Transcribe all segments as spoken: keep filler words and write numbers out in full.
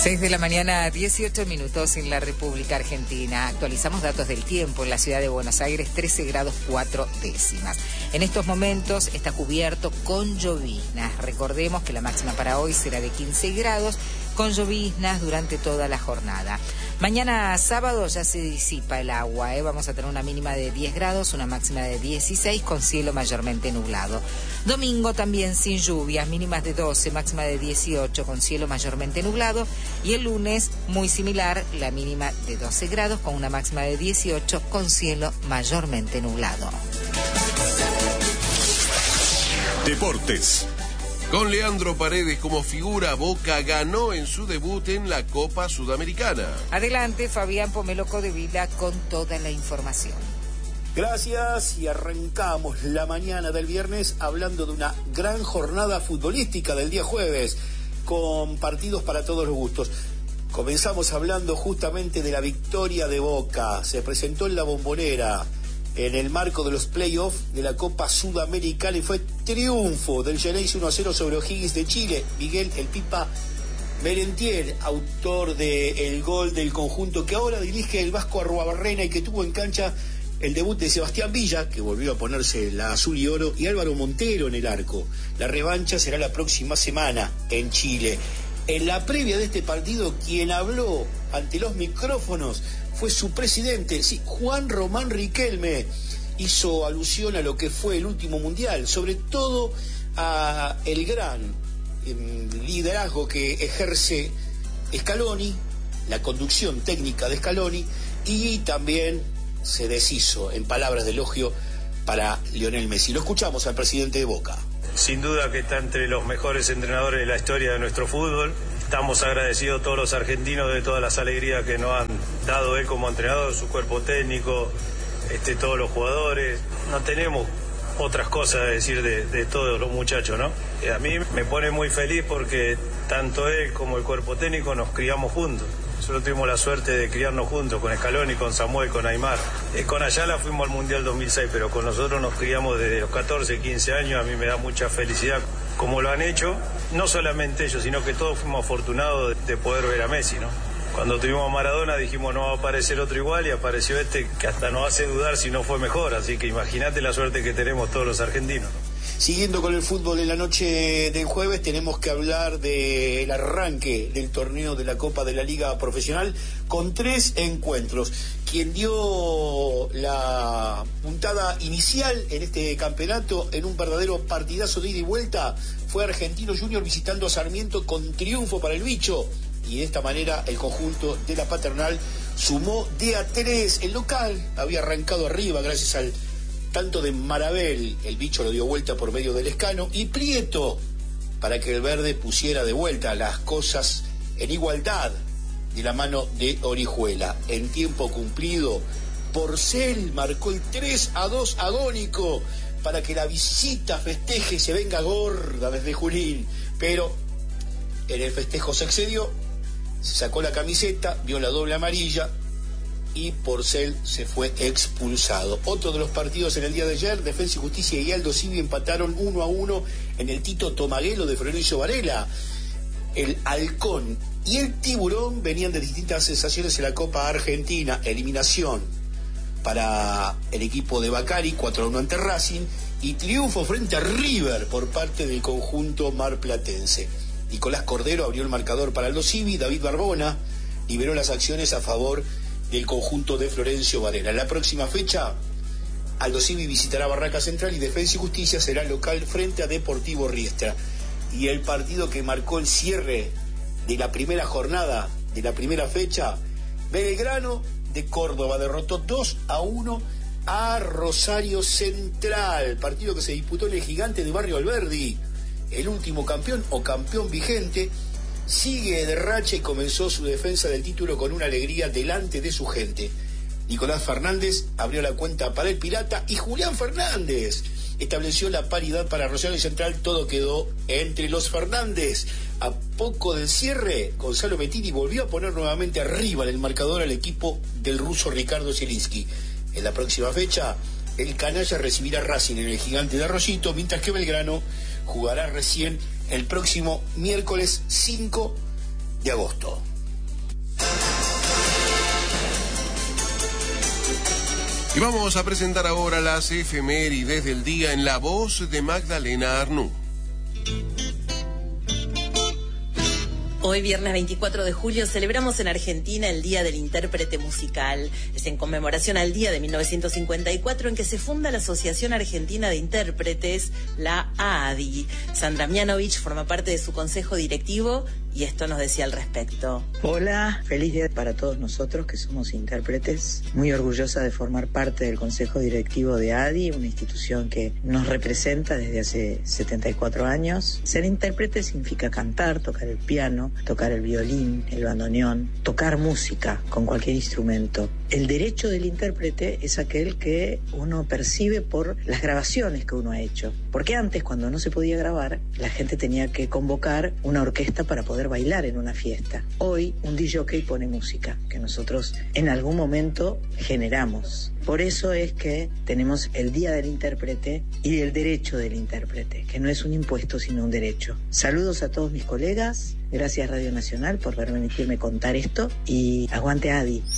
seis de la mañana, dieciocho minutos en la República Argentina. Actualizamos datos del tiempo en la ciudad de Buenos Aires, trece grados cuatro décimas. En estos momentos está cubierto con lloviznas. Recordemos que la máxima para hoy será de quince grados, con lloviznas durante toda la jornada. Mañana sábado ya se disipa el agua, ¿eh? Vamos a tener una mínima de diez grados, una máxima de dieciséis, con cielo mayormente nublado. Domingo también sin lluvias, mínimas de doce, máxima de dieciocho, con cielo mayormente nublado. Y el lunes, muy similar, la mínima de doce grados, con una máxima de dieciocho, con cielo mayormente nublado. Deportes. Con Leandro Paredes como figura, Boca ganó en su debut en la Copa Sudamericana. Adelante, Fabián Pomelo Codevila con toda la información. Gracias, y arrancamos la mañana del viernes hablando de una gran jornada futbolística del día jueves, con partidos para todos los gustos. Comenzamos hablando justamente de la victoria de Boca. Se presentó en la Bombonera en el marco de los playoffs de la Copa Sudamericana y fue triunfo del Geneise uno a cero sobre O'Higgins de Chile. Miguel El Pipa Merentiel, autor del gol del conjunto que ahora dirige el Vasco Arruabarrena y que tuvo en cancha el debut de Sebastián Villa, que volvió a ponerse la azul y oro, y Álvaro Montero en el arco. La revancha será la próxima semana en Chile. En la previa de este partido, quien habló ante los micrófonos fue su presidente, sí, Juan Román Riquelme. Hizo alusión a lo que fue el último mundial, sobre todo a el gran eh, liderazgo que ejerce Scaloni, la conducción técnica de Scaloni, y también se deshizo en palabras de elogio para Lionel Messi. Lo escuchamos al presidente de Boca. Sin duda que está entre los mejores entrenadores de la historia de nuestro fútbol. Estamos agradecidos todos los argentinos de todas las alegrías que nos han dado él como entrenador, su cuerpo técnico, este, todos los jugadores. No tenemos otras cosas a decir de, de todos los muchachos, ¿no? Y a mí me pone muy feliz porque tanto él como el cuerpo técnico nos criamos juntos. Nosotros tuvimos la suerte de criarnos juntos, con Scaloni, con Samuel, con Aymar. Eh, con Ayala fuimos al Mundial dos mil seis, pero con nosotros nos criamos desde los catorce, quince años. A mí me da mucha felicidad como lo han hecho, no solamente ellos, sino que todos fuimos afortunados de, de poder ver a Messi, ¿no? Cuando tuvimos a Maradona dijimos no va a aparecer otro igual, y apareció este que hasta nos hace dudar si no fue mejor, así que imagínate la suerte que tenemos todos los argentinos. Siguiendo con el fútbol, en la noche del jueves tenemos que hablar del arranque del torneo de la Copa de la Liga Profesional con tres encuentros. Quien dio la puntada inicial en este campeonato en un verdadero partidazo de ida y vuelta fue Argentino Junior visitando a Sarmiento, con triunfo para el Bicho, y de esta manera el conjunto de la Paternal sumó de a tres. El local había arrancado arriba gracias al tanto de Marabel, el Bicho lo dio vuelta por medio del Escano, y Prieto, para que el verde pusiera de vuelta las cosas en igualdad de la mano de Orihuela. En tiempo cumplido, Porcel marcó el tres a dos agónico para que la visita festeje y se venga gorda desde Junín, pero en el festejo se excedió, se sacó la camiseta, vio la doble amarilla y Porcel se fue expulsado. Otro de los partidos en el día de ayer, Defensa y Justicia y Aldo Civi empataron uno a uno en el Tito Tomaguelo de Florencio Varela. El Halcón y el Tiburón venían de distintas sensaciones en la Copa Argentina. Eliminación para el equipo de Bacari, cuatro a uno ante Racing, y triunfo frente a River por parte del conjunto marplatense. Nicolás Cordero abrió el marcador para Aldo Civi, David Barbona liberó las acciones a favor del conjunto de Florencio Varela. En la próxima fecha, Aldo Civi visitará Barraca Central y Defensa y Justicia será local frente a Deportivo Riestra. Y el partido que marcó el cierre de la primera jornada, de la primera fecha, Belgrano de Córdoba derrotó dos a uno a Rosario Central, partido que se disputó en el Gigante de Barrio Alberdi. El último campeón o campeón vigente sigue de racha y comenzó su defensa del título con una alegría delante de su gente. Nicolás Fernández abrió la cuenta para el Pirata y Julián Fernández estableció la paridad para Rosario Central. Todo quedó entre los Fernández. A poco del cierre, Gonzalo Mettini volvió a poner nuevamente arriba en el marcador al equipo del ruso Ricardo Zielinski. En la próxima fecha, el canalla recibirá Racing en el Gigante de Arroyito, mientras que Belgrano jugará recién el próximo miércoles cinco de agosto. Y vamos a presentar ahora las efemérides del día en la voz de Magdalena Arnú. Hoy, viernes veinticuatro de julio, celebramos en Argentina el Día del Intérprete Musical. Es en conmemoración al día de mil novecientos cincuenta y cuatro en que se funda la Asociación Argentina de Intérpretes, la A A D I. Sandra Mianovich forma parte de su consejo directivo y esto nos decía al respecto. Hola, feliz día para todos nosotros que somos intérpretes. Muy orgullosa de formar parte del consejo directivo de A D I, una institución que nos representa desde hace setenta y cuatro años. Ser intérprete significa cantar, tocar el piano, tocar el violín, el bandoneón, tocar música con cualquier instrumento. El derecho del intérprete es aquel que uno percibe por las grabaciones que uno ha hecho. Porque antes, cuando no se podía grabar, la gente tenía que convocar una orquesta para poder bailar en una fiesta. Hoy, un D J pone música que nosotros en algún momento generamos. Por eso es que tenemos el Día del Intérprete y el derecho del intérprete, que no es un impuesto sino un derecho. Saludos a todos mis colegas, gracias Radio Nacional por permitirme contar esto y aguante A D I.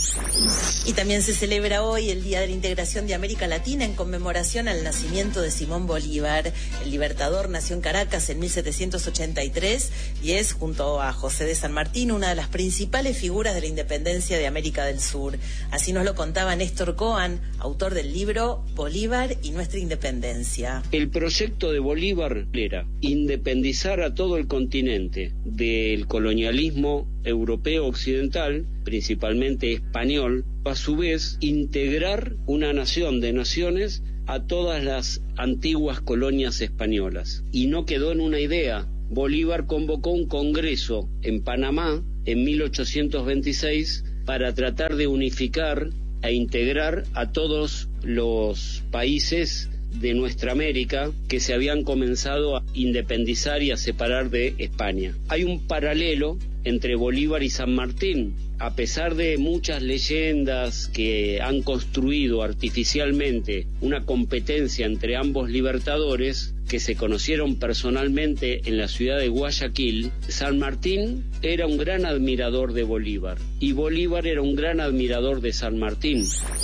Y también se celebra hoy el Día de la Integración de América Latina en conmemoración al nacimiento de Simón Bolívar. El Libertador nació en Caracas en mil setecientos ochenta y tres y es, junto a José de San Martín, una de las principales figuras de la independencia de América del Sur. Así nos lo contaba Néstor Coan, autor del libro Bolívar y nuestra independencia. El proyecto de Bolívar era independizar a todo el continente del colonialismo europeo occidental, principalmente español, a su vez integrar una nación de naciones a todas las antiguas colonias españolas. Y no quedó en una idea. Bolívar convocó un congreso en Panamá en mil ochocientos veintiséis para tratar de unificar e integrar a todos los países de nuestra América que se habían comenzado a independizar y a separar de España. Hay un paralelo entre Bolívar y San Martín. A pesar de muchas leyendas que han construido artificialmente una competencia entre ambos libertadores, que se conocieron personalmente en la ciudad de Guayaquil, San Martín era un gran admirador de Bolívar y Bolívar era un gran admirador de San Martín.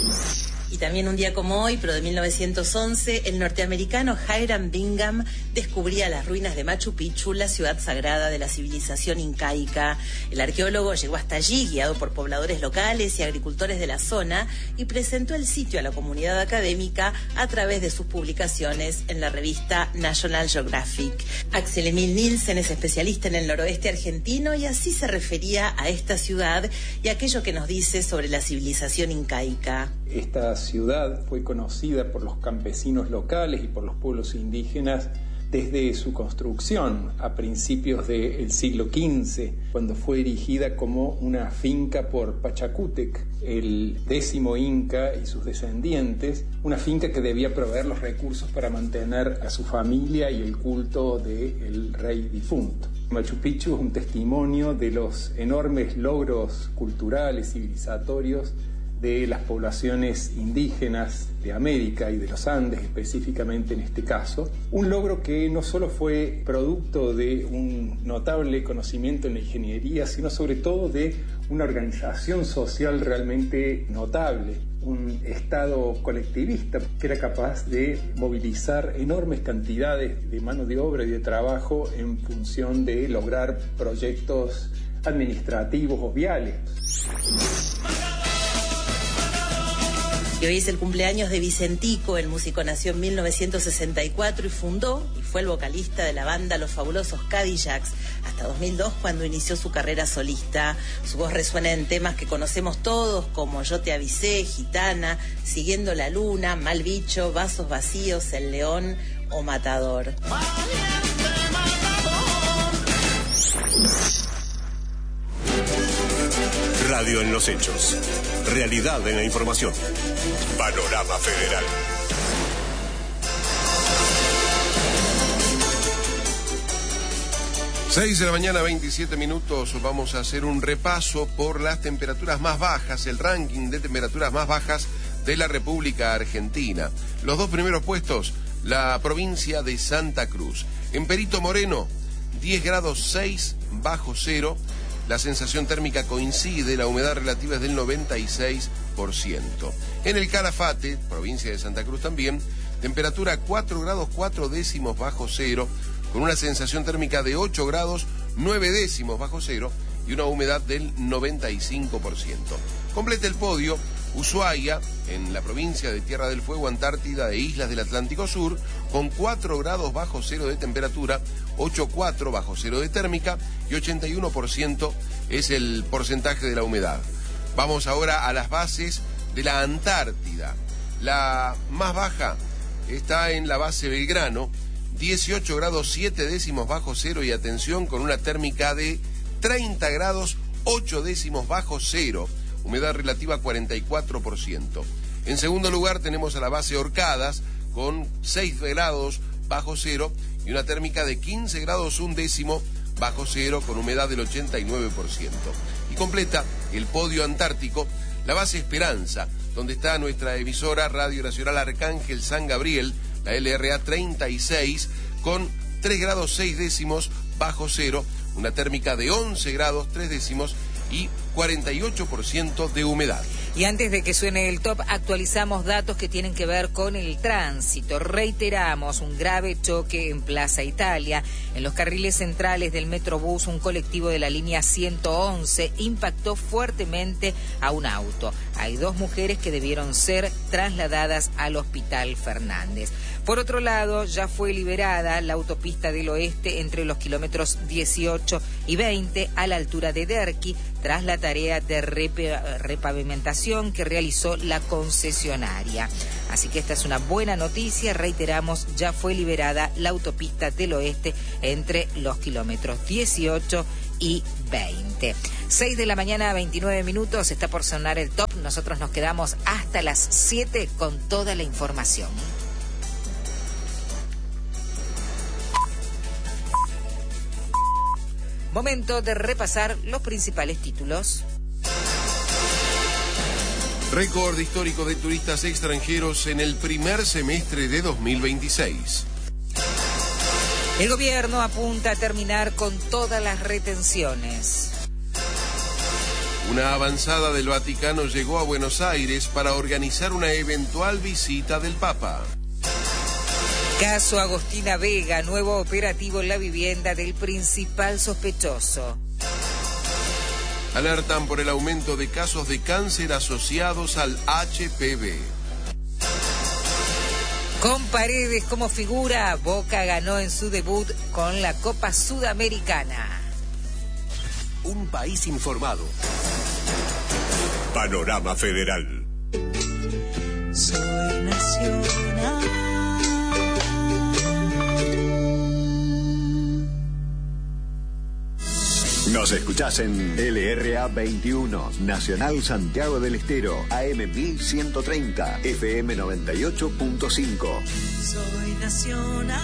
Y también un día como hoy, pero de mil novecientos once, el norteamericano Hiram Bingham descubría las ruinas de Machu Picchu, la ciudad sagrada de la civilización incaica. El arqueólogo llegó hasta allí, guiado por pobladores locales y agricultores de la zona, y presentó el sitio a la comunidad académica a través de sus publicaciones en la revista National Geographic. Axel Emil Nielsen es especialista en el noroeste argentino y así se refería a esta ciudad y aquello que nos dice sobre la civilización incaica. Esta ciudad fue conocida por los campesinos locales y por los pueblos indígenas desde su construcción a principios del siglo quince, cuando fue erigida como una finca por Pachacútec, el décimo inca y sus descendientes, una finca que debía proveer los recursos para mantener a su familia y el culto del rey difunto. Machu Picchu es un testimonio de los enormes logros culturales, civilizatorios, de las poblaciones indígenas de América y de los Andes específicamente en este caso, un logro que no solo fue producto de un notable conocimiento en la ingeniería, sino sobre todo de una organización social realmente notable, un estado colectivista que era capaz de movilizar enormes cantidades de mano de obra y de trabajo en función de lograr proyectos administrativos o viales. Y hoy es el cumpleaños de Vicentico. El músico nació en mil novecientos sesenta y cuatro y fundó y fue el vocalista de la banda Los Fabulosos Cadillacs hasta dos mil dos, cuando inició su carrera solista. Su voz resuena en temas que conocemos todos como Yo te avisé, Gitana, Siguiendo la luna, Mal bicho, Vasos vacíos, El león o Matador. Radio en los hechos. Realidad en la información. Panorama Federal. seis de la mañana, veintisiete minutos. Vamos a hacer un repaso por las temperaturas más bajas, el ranking de temperaturas más bajas de la República Argentina. Los dos primeros puestos, la provincia de Santa Cruz. En Perito Moreno, diez grados seis bajo cero. La sensación térmica coincide, la humedad relativa es del noventa y seis por ciento. En el Calafate, provincia de Santa Cruz también, temperatura cuatro grados cuatro décimos bajo cero, con una sensación térmica de ocho grados nueve décimos bajo cero y una humedad del noventa y cinco por ciento. Completa el podio Ushuaia, en la provincia de Tierra del Fuego, Antártida e Islas del Atlántico Sur, con cuatro grados bajo cero de temperatura, ocho coma cuatro bajo cero de térmica y ochenta y uno por ciento es el porcentaje de la humedad. Vamos ahora a las bases de la Antártida. La más baja está en la base Belgrano, dieciocho grados siete décimos bajo cero y atención, con una térmica de treinta grados ocho décimos bajo cero, humedad relativa cuarenta y cuatro por ciento. En segundo lugar tenemos a la base Orcadas con seis grados bajo cero y una térmica de quince grados un décimo bajo cero con humedad del ochenta y nueve por ciento. Y completa el podio antártico la base Esperanza, donde está nuestra emisora Radio Nacional Arcángel San Gabriel, la L R A treinta y seis, con tres grados seis décimos bajo cero, una térmica de once grados tres décimos y cuarenta y ocho por ciento de humedad. Y antes de que suene el top, actualizamos datos que tienen que ver con el tránsito. Reiteramos un grave choque en Plaza Italia. En los carriles centrales del Metrobús, un colectivo de la línea ciento once impactó fuertemente a un auto. Hay dos mujeres que debieron ser trasladadas al Hospital Fernández. Por otro lado, ya fue liberada la autopista del Oeste entre los kilómetros dieciocho y veinte a la altura de Derqui, tras la tarea de rep- repavimentación que realizó la concesionaria. Así que esta es una buena noticia. Reiteramos, ya fue liberada la autopista del Oeste entre los kilómetros dieciocho y veinte. seis de la mañana, veintinueve minutos, está por sonar el top. Nosotros nos quedamos hasta las siete con toda la información. Momento de repasar los principales títulos. Récord histórico de turistas extranjeros en el primer semestre de dos mil veintiséis. El gobierno apunta a terminar con todas las retenciones. Una avanzada del Vaticano llegó a Buenos Aires para organizar una eventual visita del Papa. Caso Agostina Vega, nuevo operativo en la vivienda del principal sospechoso. Alertan por el aumento de casos de cáncer asociados al H P V. Con Paredes como figura, Boca ganó en su debut con la Copa Sudamericana. Un país informado. Panorama Federal. Soy nacional. Nos escuchás en L R A veintiuno, Nacional Santiago del Estero, A M mil ciento treinta, F M noventa y ocho punto cinco. Soy nacional.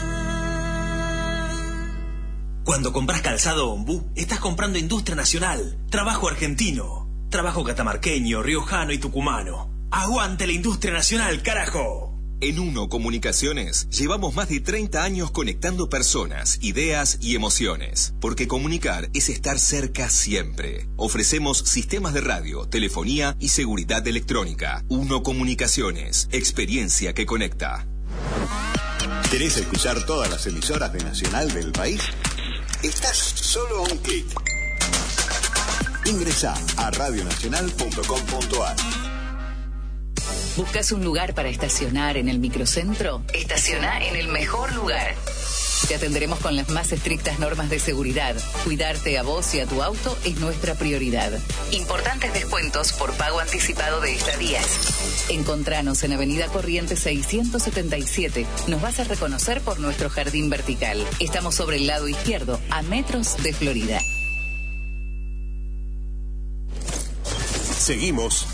Cuando compras calzado Ombú, estás comprando industria nacional, trabajo argentino, trabajo catamarqueño, riojano y tucumano. ¡Aguante la industria nacional, carajo! En Uno Comunicaciones llevamos más de treinta años conectando personas, ideas y emociones, porque comunicar es estar cerca siempre. Ofrecemos sistemas de radio, telefonía y seguridad electrónica. Uno Comunicaciones, experiencia que conecta. ¿Querés escuchar todas las emisoras de Nacional del país? Estás solo a un clic. Ingresá a radio nacional punto com punto a r. ¿Buscas un lugar para estacionar en el microcentro? Estaciona en el mejor lugar. Te atenderemos con las más estrictas normas de seguridad. Cuidarte a vos y a tu auto es nuestra prioridad. Importantes descuentos por pago anticipado de estadías. Encontranos en Avenida Corrientes seiscientos setenta y siete. Nos vas a reconocer por nuestro jardín vertical. Estamos sobre el lado izquierdo, a metros de Florida. Seguimos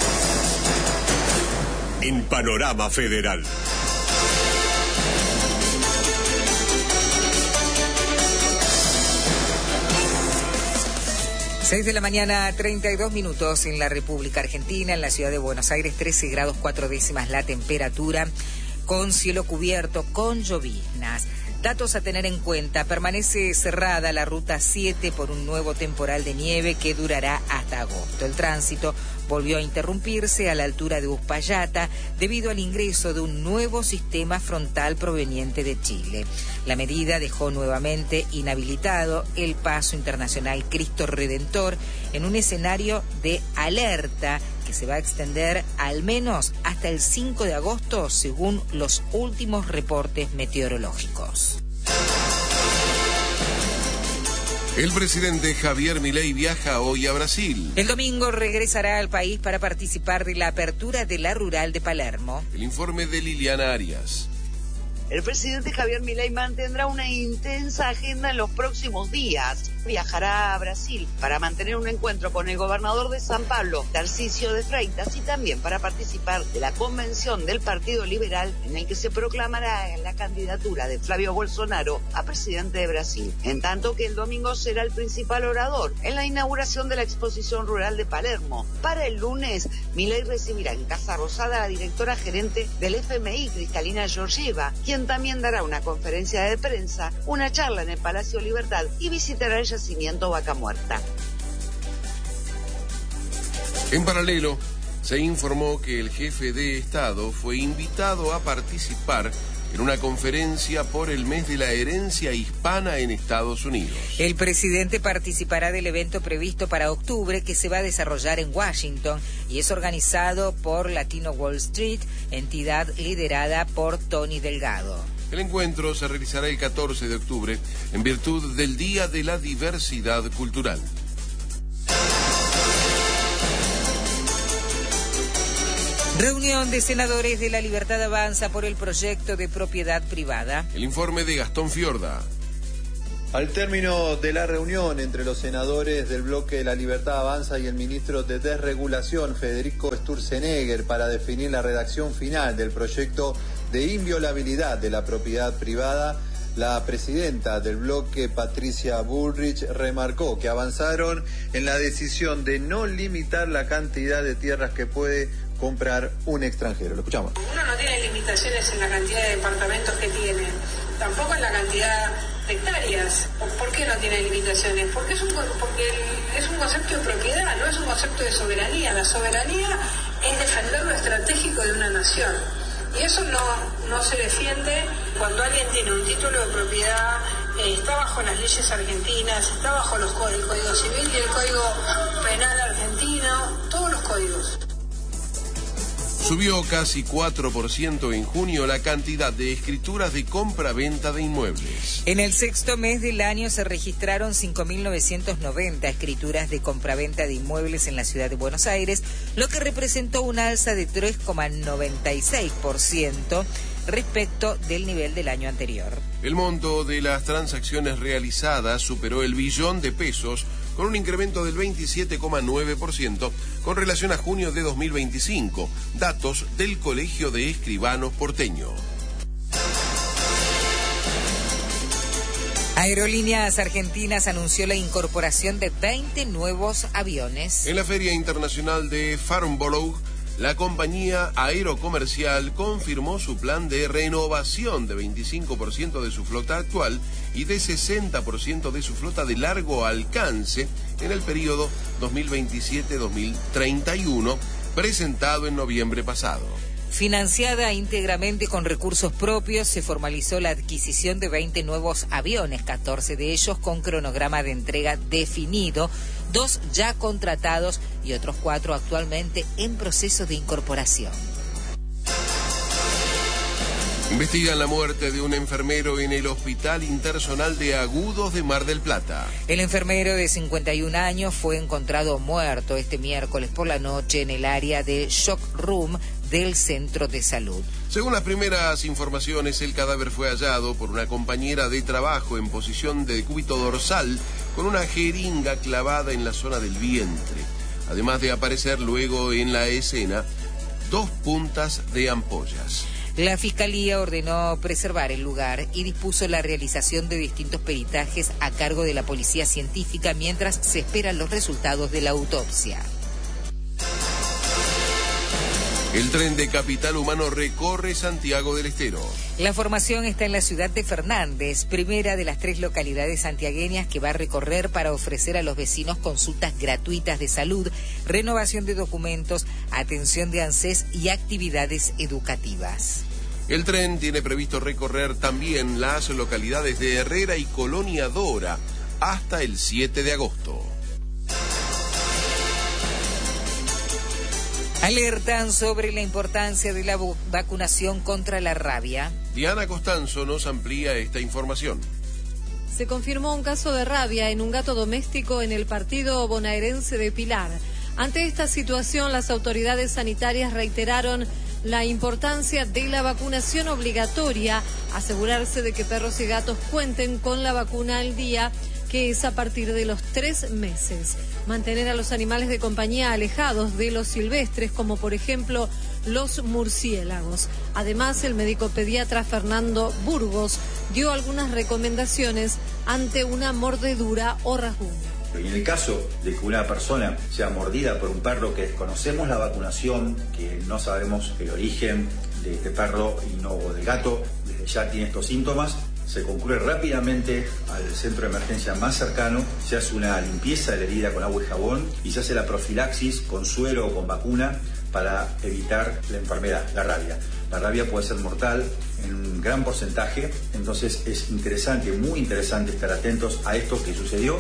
en Panorama Federal. seis de la mañana, treinta y dos minutos en la República Argentina, en la ciudad de Buenos Aires, trece grados cuatro décimas la temperatura, con cielo cubierto, con lloviznas. Datos a tener en cuenta. Permanece cerrada la ruta siete por un nuevo temporal de nieve que durará hasta agosto. El tránsito volvió a interrumpirse a la altura de Uspallata debido al ingreso de un nuevo sistema frontal proveniente de Chile. La medida dejó nuevamente inhabilitado el paso internacional Cristo Redentor en un escenario de alerta que se va a extender al menos hasta el cinco de agosto, según los últimos reportes meteorológicos. El presidente Javier Milei viaja hoy a Brasil. El domingo regresará al país para participar de la apertura de la Rural de Palermo. El informe de Liliana Arias. El presidente Javier Milei mantendrá una intensa agenda en los próximos días. Viajará a Brasil para mantener un encuentro con el gobernador de San Pablo, Tarcísio de Freitas, y también para participar de la convención del Partido Liberal en el que se proclamará la candidatura de Flavio Bolsonaro a presidente de Brasil. En tanto que el domingo será el principal orador en la inauguración de la exposición rural de Palermo. Para el lunes, Milei recibirá en Casa Rosada a la directora gerente del F M I, Cristalina Georgieva, quien también dará una conferencia de prensa, una charla en el Palacio Libertad y visitará el yacimiento Vaca Muerta. En paralelo, se informó que el jefe de Estado fue invitado a participar en una conferencia por el mes de la herencia hispana en Estados Unidos. El presidente participará del evento previsto para octubre que se va a desarrollar en Washington y es organizado por Latino Wall Street, entidad liderada por Tony Delgado. El encuentro se realizará el catorce de octubre en virtud del Día de la Diversidad Cultural. Reunión de senadores de La Libertad Avanza por el proyecto de propiedad privada. El informe de Gastón Fiorda. Al término de la reunión entre los senadores del bloque de La Libertad Avanza y el ministro de Desregulación, Federico Sturzenegger, para definir la redacción final del proyecto de inviolabilidad de la propiedad privada, la presidenta del bloque, Patricia Bullrich, remarcó que avanzaron en la decisión de no limitar la cantidad de tierras que puede comprar un extranjero. Lo escuchamos. Uno no tiene limitaciones en la cantidad de departamentos que tiene, tampoco en la cantidad de hectáreas. ¿Por qué no tiene limitaciones? Porque es un, porque es un concepto de propiedad, no es un concepto de soberanía. La soberanía es defender lo estratégico de una nación. Y eso no, no se defiende cuando alguien tiene un título de propiedad, eh, está bajo las leyes argentinas, está bajo los el Código Civil y el Código Penal argentino, todos los códigos. Subió casi cuatro por ciento en junio la cantidad de escrituras de compra-venta de inmuebles. En el sexto mes del año se registraron cinco mil novecientas noventa escrituras de compraventa de inmuebles en la ciudad de Buenos Aires, lo que representó un alza de tres coma noventa y seis por ciento respecto del nivel del año anterior. El monto de las transacciones realizadas superó el billón de pesos, con un incremento del veintisiete coma nueve por ciento con relación a junio de dos mil veinticinco, datos del Colegio de Escribanos porteño. Aerolíneas Argentinas anunció la incorporación de veinte nuevos aviones. En la Feria Internacional de Farnborough, la compañía aerocomercial confirmó su plan de renovación de veinticinco por ciento de su flota actual y de sesenta por ciento de su flota de largo alcance en el periodo dos mil veintisiete a dos mil treinta y uno, presentado en noviembre pasado. Financiada íntegramente con recursos propios, se formalizó la adquisición de veinte nuevos aviones, catorce de ellos con cronograma de entrega definido, dos ya contratados y otros cuatro actualmente en proceso de incorporación. Investigan la muerte de un enfermero en el Hospital Interzonal de Agudos de Mar del Plata. El enfermero de cincuenta y un años fue encontrado muerto este miércoles por la noche en el área de Shock Room del centro de salud. Según las primeras informaciones, el cadáver fue hallado por una compañera de trabajo en posición de decúbito dorsal con una jeringa clavada en la zona del vientre, además de aparecer luego en la escena dos puntas de ampollas. La Fiscalía ordenó preservar el lugar y dispuso la realización de distintos peritajes a cargo de la Policía Científica mientras se esperan los resultados de la autopsia. El tren de Capital Humano recorre Santiago del Estero. La formación está en la ciudad de Fernández, primera de las tres localidades santiagueñas que va a recorrer para ofrecer a los vecinos consultas gratuitas de salud, renovación de documentos, atención de ANSES y actividades educativas. El tren tiene previsto recorrer también las localidades de Herrera y Colonia Dora hasta el siete de agosto. Alertan sobre la importancia de la vacunación contra la rabia. Diana Costanzo nos amplía esta información. Se confirmó un caso de rabia en un gato doméstico en el partido bonaerense de Pilar. Ante esta situación, las autoridades sanitarias reiteraron la importancia de la vacunación obligatoria, asegurarse de que perros y gatos cuenten con la vacuna al día, que es a partir de los tres meses. Mantener a los animales de compañía alejados de los silvestres, como por ejemplo los murciélagos. Además, el médico pediatra Fernando Burgos dio algunas recomendaciones ante una mordedura o rasguño. En el caso de que una persona sea mordida por un perro que desconocemos la vacunación, que no sabemos el origen de este perro y no o del gato, desde ya tiene estos síntomas, se concurre rápidamente al centro de emergencia más cercano, se hace una limpieza de la herida con agua y jabón y se hace la profilaxis con suero o con vacuna para evitar la enfermedad, la rabia. La rabia puede ser mortal en un gran porcentaje, entonces es interesante, muy interesante estar atentos a esto que sucedió.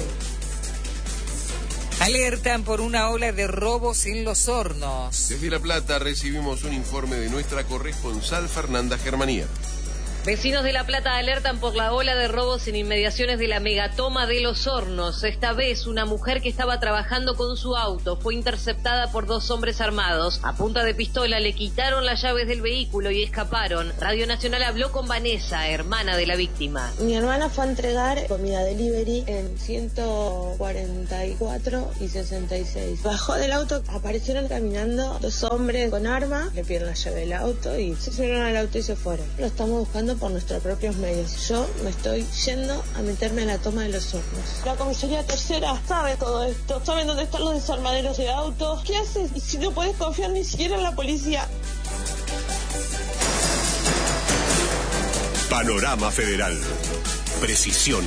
Alertan por una ola de robos en Los Hornos. Desde La Plata recibimos un informe de nuestra corresponsal Fernanda Germanía. Vecinos de La Plata alertan por la ola de robos en inmediaciones de la megatoma de Los Hornos. Esta vez, una mujer que estaba trabajando con su auto fue interceptada por dos hombres armados. A punta de pistola le quitaron las llaves del vehículo y escaparon. Radio Nacional habló con Vanessa, hermana de la víctima. Mi hermana fue a entregar comida delivery en ciento cuarenta y cuatro y sesenta y seis. Bajó del auto, aparecieron caminando dos hombres con arma, le pidieron la llave del auto y se subieron al auto y se fueron. Lo estamos buscando por nuestros propios medios. Yo me estoy yendo a meterme en la toma de Los Hornos. La comisaría tercera sabe todo esto, saben dónde están los desarmaderos de autos. ¿Qué haces si no puedes confiar ni siquiera en la policía? Panorama Federal. Precisión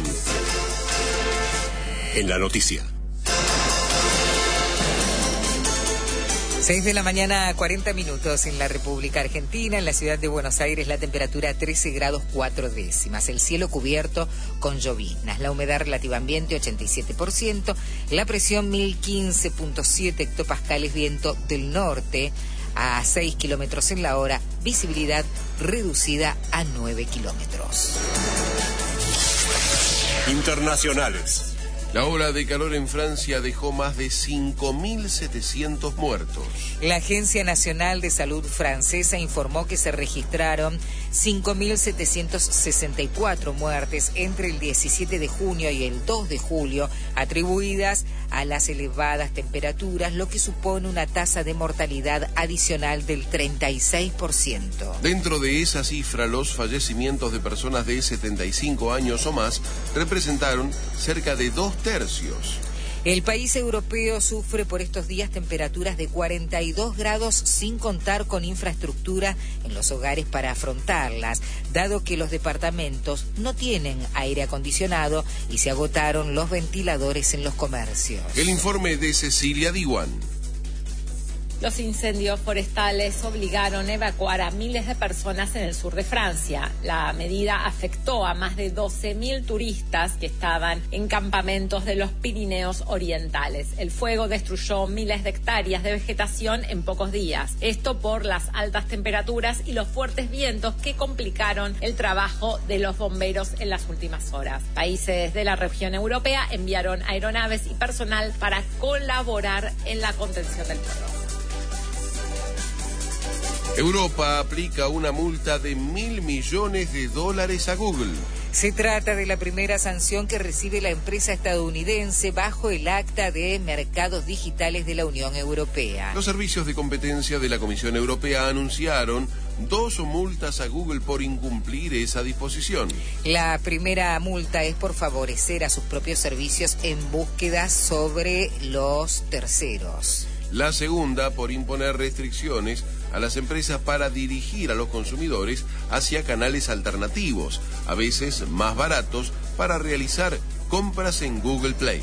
en la noticia. seis de la mañana, cuarenta minutos en la República Argentina. En la ciudad de Buenos Aires la temperatura trece grados cuatro décimas. El cielo cubierto con lloviznas. La humedad relativa ambiente ochenta y siete por ciento. La presión mil quince punto siete hectopascales. Viento del norte a seis kilómetros en la hora. Visibilidad reducida a nueve kilómetros. Internacionales. La ola de calor en Francia dejó más de cinco mil setecientos muertos. La Agencia Nacional de Salud francesa informó que se registraron cinco mil setecientos sesenta y cuatro muertes entre el diecisiete de junio y el dos de julio, atribuidas a las elevadas temperaturas, lo que supone una tasa de mortalidad adicional del treinta y seis por ciento. Dentro de esa cifra, los fallecimientos de personas de setenta y cinco años o más representaron cerca de dos tercios. El país europeo sufre por estos días temperaturas de cuarenta y dos grados sin contar con infraestructura en los hogares para afrontarlas, dado que los departamentos no tienen aire acondicionado y se agotaron los ventiladores en los comercios. El informe de Cecilia Diwan. Los incendios forestales obligaron a evacuar a miles de personas en el sur de Francia. La medida afectó a más de doce mil turistas que estaban en campamentos de los Pirineos orientales. El fuego destruyó miles de hectáreas de vegetación en pocos días. Esto por las altas temperaturas y los fuertes vientos que complicaron el trabajo de los bomberos en las últimas horas. Países de la región europea enviaron aeronaves y personal para colaborar en la contención del fuego. Europa aplica una multa de mil millones de dólares a Google. Se trata de la primera sanción que recibe la empresa estadounidense bajo el Acta de Mercados Digitales de la Unión Europea. Los servicios de competencia de la Comisión Europea anunciaron dos multas a Google por incumplir esa disposición. La primera multa es por favorecer a sus propios servicios en búsquedas sobre los terceros. La segunda, por imponer restricciones a las empresas para dirigir a los consumidores hacia canales alternativos, a veces más baratos, para realizar compras en Google Play.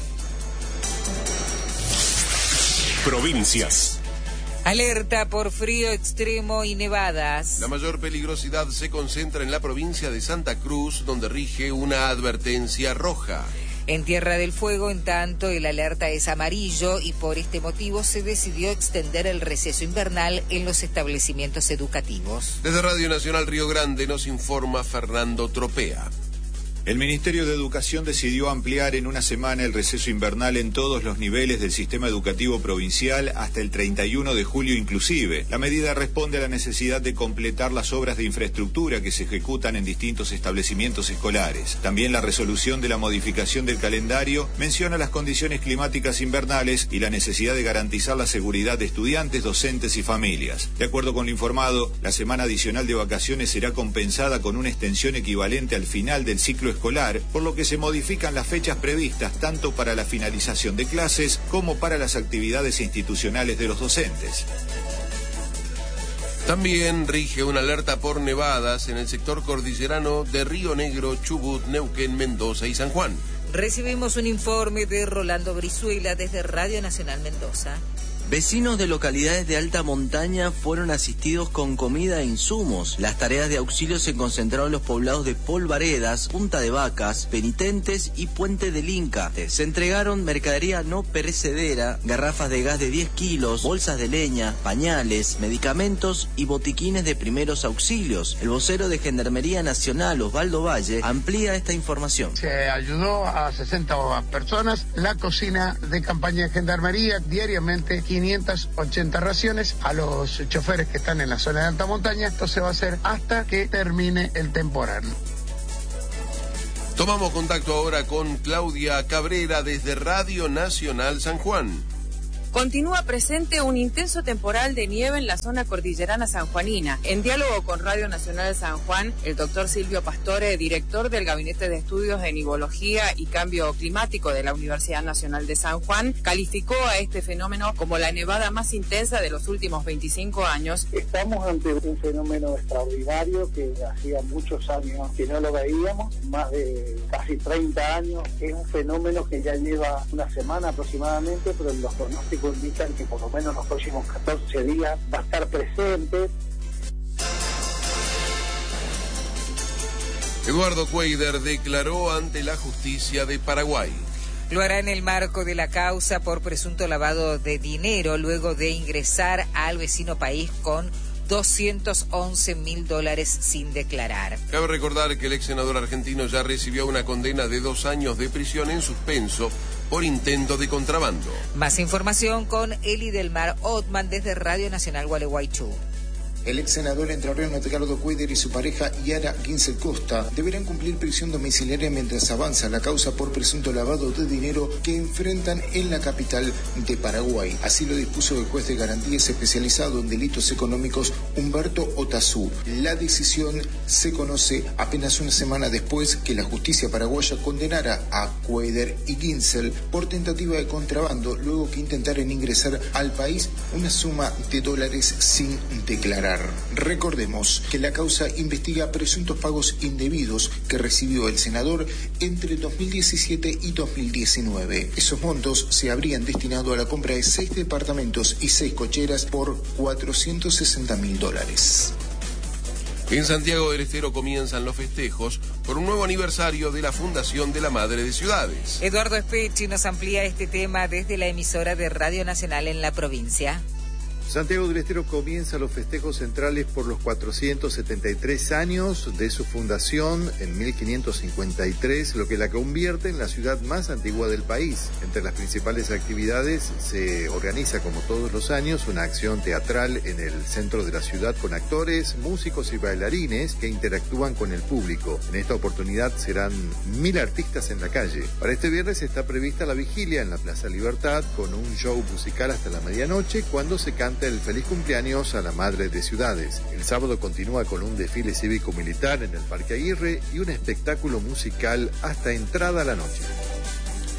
Provincias. Alerta por frío extremo y nevadas. La mayor peligrosidad se concentra en la provincia de Santa Cruz, donde rige una advertencia roja. En Tierra del Fuego, en tanto, el alerta es amarillo y por este motivo se decidió extender el receso invernal en los establecimientos educativos. Desde Radio Nacional Río Grande nos informa Fernando Tropea. El Ministerio de Educación decidió ampliar en una semana el receso invernal en todos los niveles del sistema educativo provincial hasta el treinta y uno de julio inclusive. La medida responde a la necesidad de completar las obras de infraestructura que se ejecutan en distintos establecimientos escolares. También la resolución de la modificación del calendario menciona las condiciones climáticas invernales y la necesidad de garantizar la seguridad de estudiantes, docentes y familias. De acuerdo con lo informado, la semana adicional de vacaciones será compensada con una extensión equivalente al final del ciclo escolar, por lo que se modifican las fechas previstas tanto para la finalización de clases como para las actividades institucionales de los docentes. También rige una alerta por nevadas en el sector cordillerano de Río Negro, Chubut, Neuquén, Mendoza y San Juan. Recibimos un informe de Rolando Brizuela desde Radio Nacional Mendoza. Vecinos de localidades de alta montaña fueron asistidos con comida e insumos. Las tareas de auxilio se concentraron en los poblados de Polvaredas, Punta de Vacas, Penitentes y Puente del Inca. Se entregaron mercadería no perecedera, garrafas de gas de diez kilos, bolsas de leña, pañales, medicamentos y botiquines de primeros auxilios. El vocero de Gendarmería Nacional, Osvaldo Valle, amplía esta información. Se ayudó a sesenta personas. La cocina de campaña de Gendarmería diariamente quinientas ochenta raciones a los choferes que están en la zona de alta montaña. Esto se va a hacer hasta que termine el temporal. Tomamos contacto ahora con Claudia Cabrera desde Radio Nacional San Juan. Continúa presente un intenso temporal de nieve en la zona cordillerana sanjuanina. En diálogo con Radio Nacional de San Juan, el doctor Silvio Pastore, director del Gabinete de Estudios de Nivología y Cambio Climático de la Universidad Nacional de San Juan, calificó a este fenómeno como la nevada más intensa de los últimos veinticinco años. Estamos ante un fenómeno extraordinario que hacía muchos años que no lo veíamos, más de casi treinta años. Es un fenómeno que ya lleva una semana aproximadamente, pero los pronósticos indican que por lo menos los próximos catorce días va a estar presente. Eduardo Cueider declaró ante la justicia de Paraguay. Lo hará en el marco de la causa por presunto lavado de dinero luego de ingresar al vecino país con doscientos once mil dólares sin declarar. Cabe recordar que el ex senador argentino ya recibió una condena de dos años de prisión en suspenso por intento de contrabando. Más información con Eli del Mar Otman desde Radio Nacional Gualeguaychú. El ex senador entrerriano Edgardo Cueider y su pareja Yara Ginsel Costa deberán cumplir prisión domiciliaria mientras avanza la causa por presunto lavado de dinero que enfrentan en la capital de Paraguay. Así lo dispuso el juez de garantías especializado en delitos económicos Humberto Otazú. La decisión se conoce apenas una semana después que la justicia paraguaya condenara a Cueider y Ginsel por tentativa de contrabando luego que intentaran ingresar al país una suma de dólares sin declarar. Recordemos que la causa investiga presuntos pagos indebidos que recibió el senador entre dos mil diecisiete y dos mil diecinueve. Esos montos se habrían destinado a la compra de seis departamentos y seis cocheras por cuatrocientos sesenta mil dólares. En Santiago del Estero comienzan los festejos por un nuevo aniversario de la Fundación de la Madre de Ciudades. Eduardo Espechi nos amplía este tema desde la emisora de Radio Nacional en la provincia. Santiago del Estero comienza los festejos centrales por los cuatrocientos setenta y tres años de su fundación en mil quinientos cincuenta y tres, lo que la convierte en la ciudad más antigua del país. Entre las principales actividades se organiza, como todos los años, una acción teatral en el centro de la ciudad con actores, músicos y bailarines que interactúan con el público. En esta oportunidad serán mil artistas en la calle. Para este viernes está prevista la vigilia en la Plaza Libertad con un show musical hasta la medianoche cuando se canta el feliz cumpleaños a la Madre de Ciudades. El sábado continúa con un desfile cívico-militar en el Parque Aguirre y un espectáculo musical hasta entrada a la noche.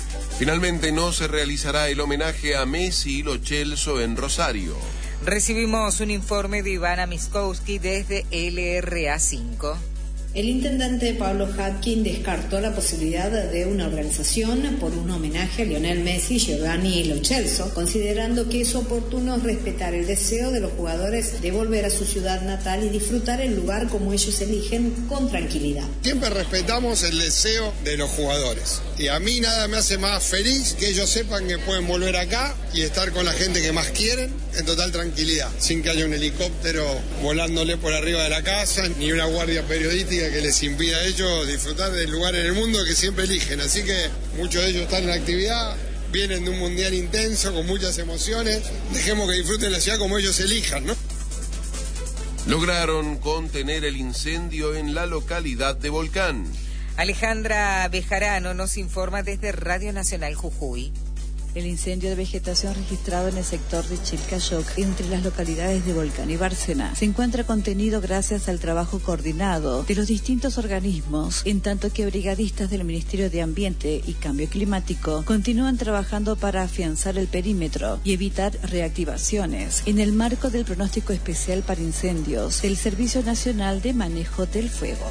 Finalmente no se realizará el homenaje a Messi y Lo Celso en Rosario. Recibimos un informe de Ivana Miskowski desde L R A cinco. El intendente Pablo Hatkin descartó la posibilidad de una organización por un homenaje a Lionel Messi y Giovanni Lo Celso, considerando que es oportuno respetar el deseo de los jugadores de volver a su ciudad natal y disfrutar el lugar como ellos eligen con tranquilidad. Siempre respetamos el deseo de los jugadores y a mí nada me hace más feliz que ellos sepan que pueden volver acá y estar con la gente que más quieren en total tranquilidad, sin que haya un helicóptero volándole por arriba de la casa, ni una guardia periodística que les impida a ellos disfrutar del lugar en el mundo que siempre eligen. Así que muchos de ellos están en la actividad, vienen de un mundial intenso, con muchas emociones. Dejemos que disfruten la ciudad como ellos elijan, ¿no? Lograron contener el incendio en la localidad de Volcán. Alejandra Bejarano nos informa desde Radio Nacional Jujuy. El incendio de vegetación registrado en el sector de Chilcayoc, entre las localidades de Volcán y Bárcena, se encuentra contenido gracias al trabajo coordinado de los distintos organismos, en tanto que brigadistas del Ministerio de Ambiente y Cambio Climático continúan trabajando para afianzar el perímetro y evitar reactivaciones, en el marco del pronóstico especial para incendios del Servicio Nacional de Manejo del Fuego.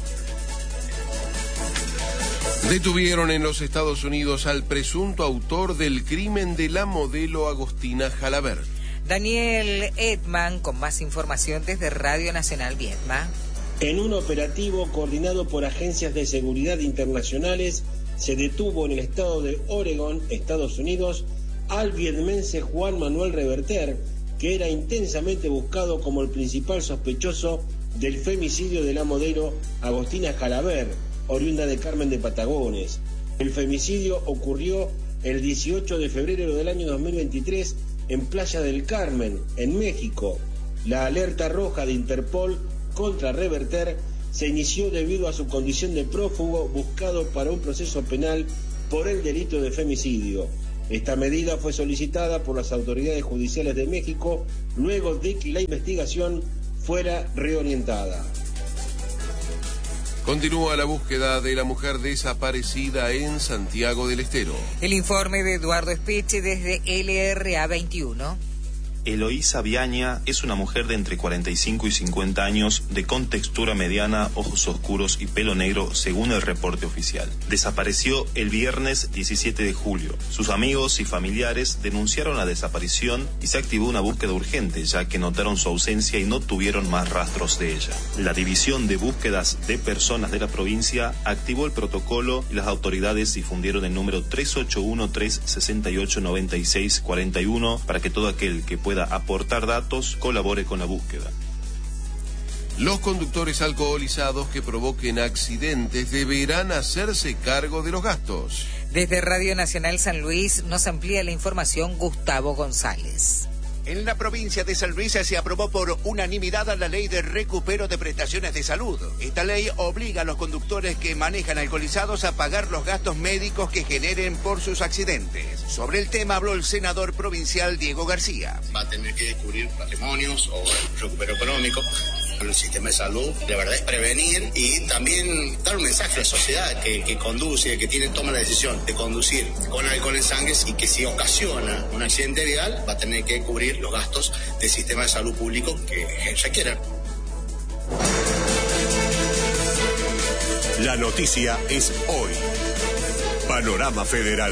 Detuvieron en los Estados Unidos al presunto autor del crimen de la modelo Agostina Jalabert. Daniel Edman con más información desde Radio Nacional Vietma. En un operativo coordinado por agencias de seguridad internacionales, se detuvo en el estado de Oregón, Estados Unidos, al vietmense Juan Manuel Reverter, que era intensamente buscado como el principal sospechoso del femicidio de la modelo Agostina Jalabert, oriunda de Carmen de Patagones. El femicidio ocurrió el dieciocho de febrero del año dos mil veintitrés en Playa del Carmen, en México. La alerta roja de Interpol contra Reverter se inició debido a su condición de prófugo buscado para un proceso penal por el delito de femicidio. Esta medida fue solicitada por las autoridades judiciales de México luego de que la investigación fuera reorientada. Continúa la búsqueda de la mujer desaparecida en Santiago del Estero. El informe de Eduardo Espeche desde L R A veintiuno. Eloísa Viaña es una mujer de entre cuarenta y cinco y cincuenta años, de contextura mediana, ojos oscuros y pelo negro, según el reporte oficial. Desapareció el viernes diecisiete de julio. Sus amigos y familiares denunciaron la desaparición y se activó una búsqueda urgente, ya que notaron su ausencia y no tuvieron más rastros de ella. La División de Búsquedas de Personas de la provincia activó el protocolo y las autoridades difundieron el número tres ocho uno, tres seis ocho, nueve seis cuatro uno para que todo aquel que pueda aportar datos colabore con la búsqueda. Los conductores alcoholizados que provoquen accidentes deberán hacerse cargo de los gastos. Desde Radio Nacional San Luis nos amplía la información Gustavo González. En la provincia de San Luis se aprobó por unanimidad la ley de recupero de prestaciones de salud. Esta ley obliga a los conductores que manejan alcoholizados a pagar los gastos médicos que generen por sus accidentes. Sobre el tema habló el senador provincial Diego García. Va a tener que cubrir patrimonios o el recupero económico. El sistema de salud, la verdad es prevenir y también dar un mensaje a la sociedad que, que conduce, que tiene toma la decisión de conducir con alcohol en sangre y que si ocasiona un accidente vial va a tener que cubrir los gastos del sistema de salud público que requiera. La noticia es hoy. Panorama Federal.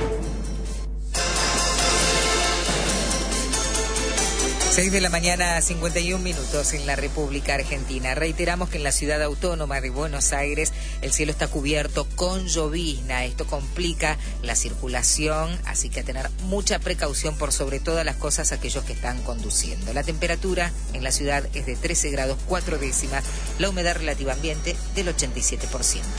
Seis de la mañana, cincuenta y un minutos en la República Argentina. Reiteramos que en la ciudad autónoma de Buenos Aires el cielo está cubierto con llovizna. Esto complica la circulación, así que a tener mucha precaución por sobre todas las cosas aquellos que están conduciendo. La temperatura en la ciudad es de trece grados cuatro décimas, la humedad relativa ambiente del ochenta y siete por ciento.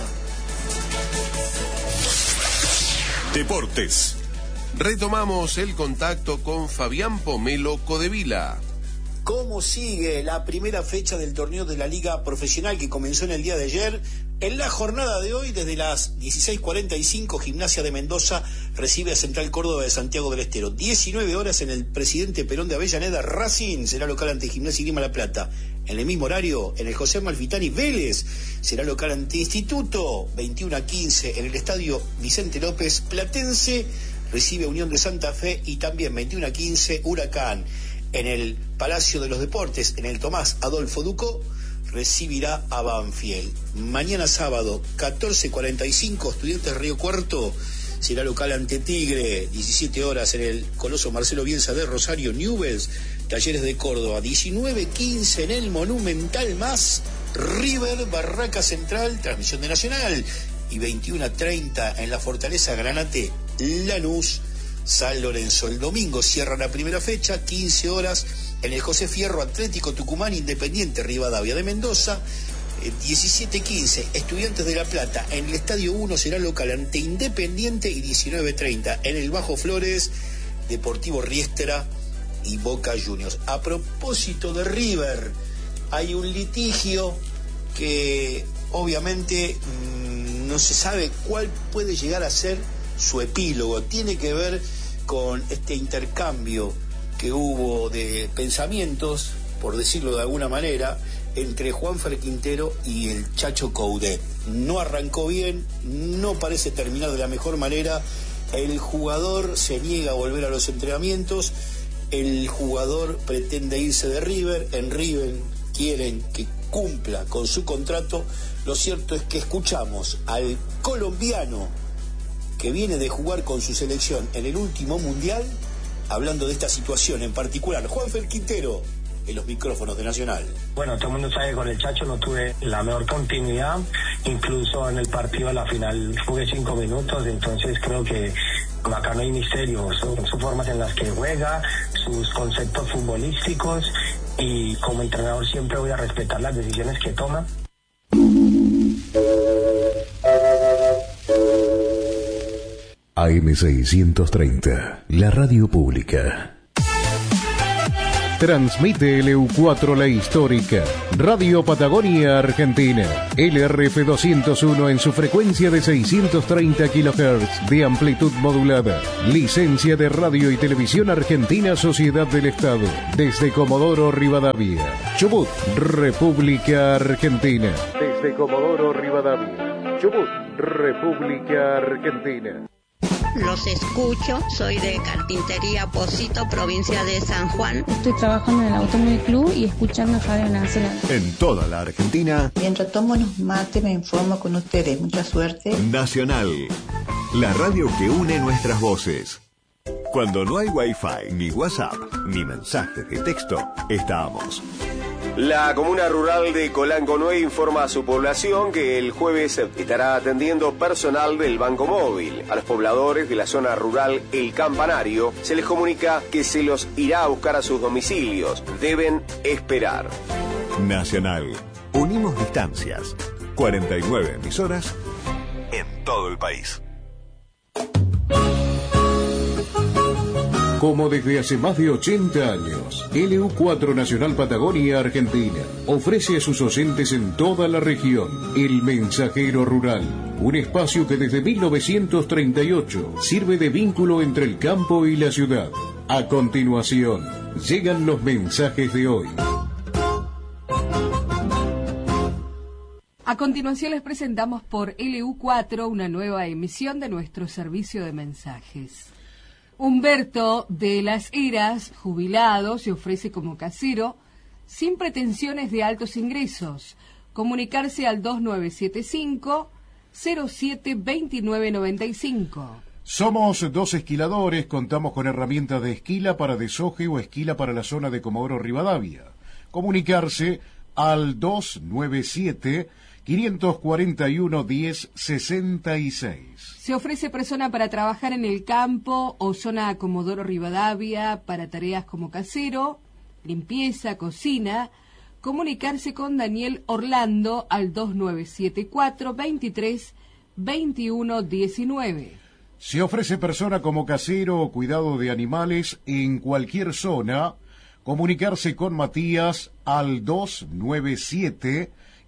Deportes. Retomamos el contacto con Fabián Pomelo Codevila. ¿Cómo sigue la primera fecha del torneo de la Liga Profesional que comenzó en el día de ayer En la jornada de hoy, desde las dieciséis cuarenta y cinco, Gimnasia de Mendoza recibe a Central Córdoba de Santiago del Estero. diecinueve horas en el Presidente Perón de Avellaneda, Racing será local ante Gimnasia y Grima La Plata. En el mismo horario, en el José Amalfitani, Vélez será local ante Instituto. veintiuno a quince en el Estadio Vicente López, Platense recibe a Unión de Santa Fe, y también veintiuno a quince, Huracán en el Palacio de los Deportes, en el Tomás Adolfo Ducó, recibirá a Banfield. Mañana sábado, catorce cuarenta y cinco, Estudiantes Río Cuarto será local ante Tigre. diecisiete horas en el Coloso Marcelo Bielsa de Rosario, Newell's, Talleres de Córdoba. diecinueve quince en el Monumental más River Barraca Central, transmisión de Nacional. Y veintiuno a treinta en la Fortaleza Granate, Lanús, San Lorenzo. El domingo cierra la primera fecha, quince horas en el José Fierro, Atlético Tucumán, Independiente Rivadavia de Mendoza. eh, diecisiete quince, Estudiantes de La Plata en el Estadio uno será local ante Independiente, y diecinueve treinta en el Bajo Flores, Deportivo Riestra y Boca Juniors. A propósito de River, hay un litigio que obviamente mmm, no se sabe cuál puede llegar a ser su epílogo. Tiene que ver con este intercambio que hubo de pensamientos, por decirlo de alguna manera, entre Juanfer Quintero y el Chacho Coudet. No arrancó bien, no parece terminar de la mejor manera. El jugador se niega a volver a los entrenamientos, el jugador pretende irse de River, en River quieren que cumpla con su contrato. Lo cierto es que escuchamos al colombiano que viene de jugar con su selección en el último mundial, hablando de esta situación en particular. Juanfer Quintero, en los micrófonos de Nacional. Bueno, todo el mundo sabe que con el Chacho no tuve la mejor continuidad, incluso en el partido de la final jugué cinco minutos, entonces creo que acá no hay misterio, son sus formas en las que juega, sus conceptos futbolísticos, y como entrenador siempre voy a respetar las decisiones que toma. A M seiscientos treinta, la radio pública. Transmite L U cuatro La Histórica, Radio Patagonia Argentina, L R F doscientos uno en su frecuencia de seiscientos treinta kilohertz de amplitud modulada. Licencia de Radio y Televisión Argentina, Sociedad del Estado, desde Comodoro Rivadavia, Chubut, República Argentina. Desde Comodoro Rivadavia, Chubut, República Argentina. Los escucho, soy de Carpintería Pocito, provincia de San Juan. Estoy trabajando en el Automóvil Club y escuchando Radio Nacional. En toda la Argentina. Mientras tomo unos mates me informo con ustedes. Mucha suerte. Nacional, la radio que une nuestras voces. Cuando no hay Wi-Fi, ni WhatsApp, ni mensajes de texto, estamos. La comuna rural de Colangonué informa a su población que el jueves estará atendiendo personal del Banco Móvil. A los pobladores de la zona rural El Campanario se les comunica que se los irá a buscar a sus domicilios. Deben esperar. Nacional. Unimos distancias. cuarenta y nueve emisoras en todo el país. Como desde hace más de ochenta años, L U cuatro Nacional Patagonia Argentina ofrece a sus oyentes en toda la región El Mensajero Rural, un espacio que desde mil novecientos treinta y ocho sirve de vínculo entre el campo y la ciudad. A continuación, llegan los mensajes de hoy. A continuación les presentamos por L U cuatro una nueva emisión de nuestro servicio de mensajes. Humberto de las Heras, jubilado, se ofrece como casero, sin pretensiones de altos ingresos. Comunicarse al dos nueve siete cinco, cero siete dos nueve nueve cinco. Somos dos esquiladores, contamos con herramientas de esquila para desoje o esquila para la zona de Comodoro Rivadavia. Comunicarse al dos nueve siete, cinco cuatro uno, diez sesenta y seis. Se ofrece persona para trabajar en el campo o zona Comodoro Rivadavia para tareas como casero, limpieza, cocina. Comunicarse con Daniel Orlando al dos nueve siete cuatro, veintitrés, veintiuno, diecinueve. Se ofrece persona como casero o cuidado de animales en cualquier zona. Comunicarse con Matías al dos nueve siete,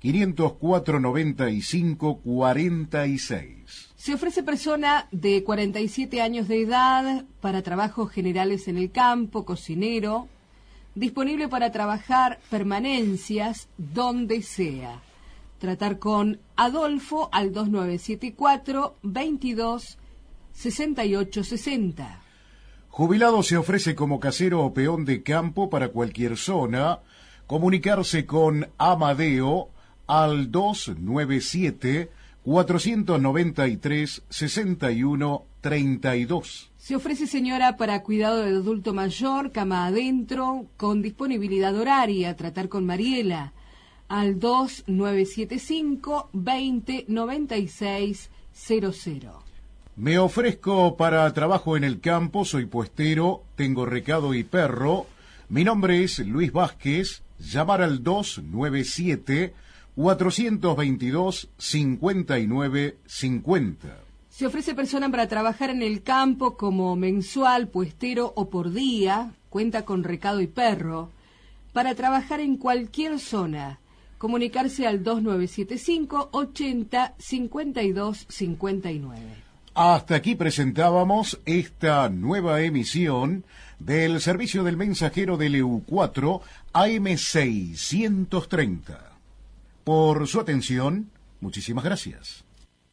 quinientos cuatro noventa y cinco cuarenta y seis. Se ofrece persona de cuarenta y siete años de edad para trabajos generales en el campo, cocinero, disponible para trabajar permanencias donde sea. Tratar con Adolfo al dos nueve siete cuatro, veintidós, sesenta y ocho sesenta. Jubilado se ofrece como casero o peón de campo para cualquier zona. Comunicarse con Amadeo al dos nueve siete, cuatro nueve tres, seis uno tres dos. Se ofrece señora para cuidado de adulto mayor, cama adentro, con disponibilidad horaria. Tratar con Mariela al dos nueve siete cinco, veinte, noventa y seis, cero cero. Me ofrezco para trabajo en el campo, soy puestero, tengo recado y perro. Mi nombre es Luis Vázquez. Llamar al dos nueve siete, cuatro veintidós, cincuenta y nueve cincuenta. Se ofrece persona para trabajar en el campo como mensual, puestero o por día. Cuenta con recado y perro. Para trabajar en cualquier zona. Comunicarse al dos nueve siete cinco, ochenta, cincuenta y dos, cincuenta y nueve. Hasta aquí presentábamos esta nueva emisión del servicio del mensajero del E U cuatro A M seiscientos treinta. Por su atención, muchísimas gracias.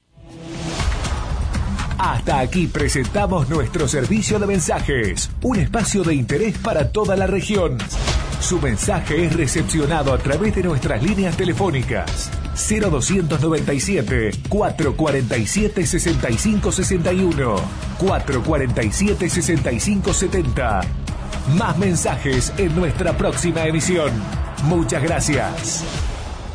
Hasta aquí presentamos nuestro servicio de mensajes, un espacio de interés para toda la región. Su mensaje es recepcionado a través de nuestras líneas telefónicas cero dos nueve siete, cuatro cuatro siete, seis cinco seis uno, cuatro cuatro siete, seis cinco siete cero. Más mensajes en nuestra próxima emisión. Muchas gracias.